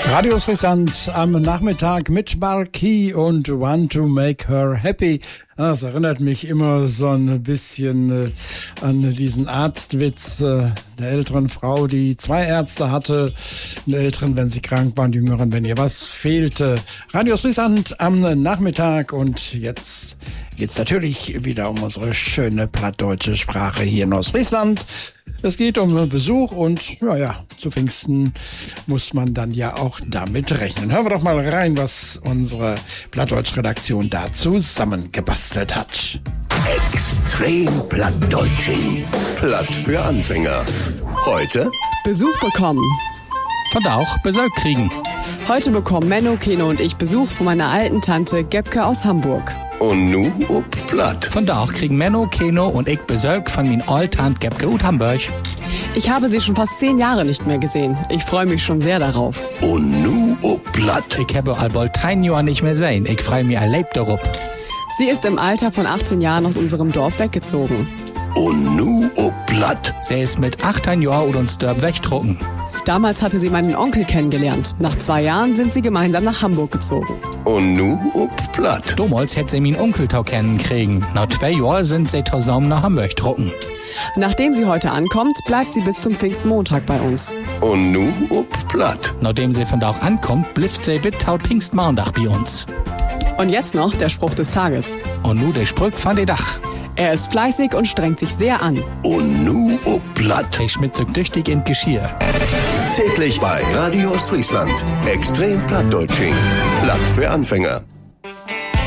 Radio Ostfriesland am Nachmittag mit Marquis und Want to Make Her Happy. Das erinnert mich immer so ein bisschen an diesen Arztwitz der älteren Frau, die 2 Ärzte hatte. Den älteren, wenn sie krank war, und die jüngeren, wenn ihr was fehlte. Radio Ostfriesland am Nachmittag, und jetzt geht's natürlich wieder um unsere schöne plattdeutsche Sprache hier in Ostfriesland. Es geht um Besuch, und zu Pfingsten muss man dann ja auch damit rechnen. Hören wir doch mal rein, was unsere Plattdeutsch-Redaktion da zusammengebastelt hat. Extrem Plattdeutsching. Platt für Anfänger. Heute Besuch bekommen. Von da auch Besuch kriegen. Heute bekommen Menno, Keno und ich Besuch von meiner alten Tante Gebke aus Hamburg. und nu up Platt. Von da auch kriegen Menno, Keno und ich Besuch von min Oldtant Gebke ut Hamburg. Ich habe sie schon fast 10 Jahre nicht mehr gesehen. Ich freue mich schon sehr darauf. Und nu up Platt. Ich habe bald 10 Jahre nicht mehr sehen. Ich freue mich erlebt darauf. Sie ist im Alter von 18 Jahren aus unserem Dorf weggezogen. Und nu up Platt. Sie ist mit 18 Jahren und uns Dörp wegdrucken. Damals hatte sie meinen Onkel kennengelernt. Nach 2 Jahren sind sie gemeinsam nach Hamburg gezogen. Und nu up Platt. Damals hätte sie min Onkel kennenkriegen. Nach 2 Jahren sind sie zusammen nach Hamburg drucken. Nachdem sie heute ankommt, bleibt sie bis zum Pfingstmontag bei uns. Und nu up Platt. Nachdem sie von da auch ankommt, blifft sie bis taut Pfingstmontag bei uns. Und jetzt noch der Spruch des Tages. Und nu der Spruch von der Dach. Er ist fleißig und strengt sich sehr an. Und nu up Platt. Der schmidt so tüchtig in Geschirr. Täglich bei Radio Ostfriesland. Extrem Plattdeutsching. Platt für Anfänger.